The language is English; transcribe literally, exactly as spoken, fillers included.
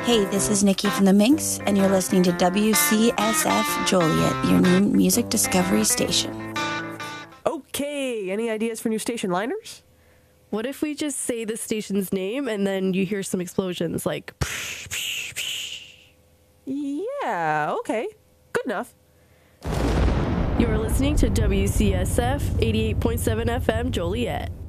Hey, this is Nikki from the Minx, and you're listening to W C S F Joliet, your new music discovery station. Okay, any ideas for new station liners? What if we just say the station's name and then you hear some explosions like... Yeah, okay. Good enough. You're listening to W C S F eighty-eight point seven F M Joliet.